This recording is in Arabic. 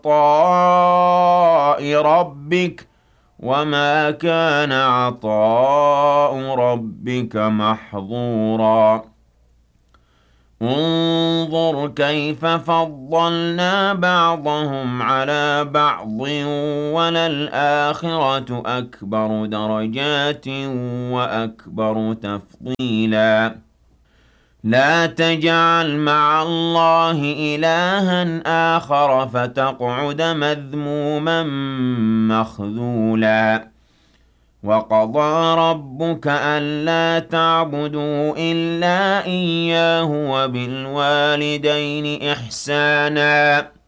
عطاء ربك وما كان عطاء ربك محظورا انظر كيف فضلنا بعضهم على بعض وللآخرة أكبر درجات وأكبر تفضيلا لا تجعل مع الله إلها آخر فتقعد مذموما مخذولا وقضى ربك ألا تعبدوا إلا إياه وبالوالدين إحسانا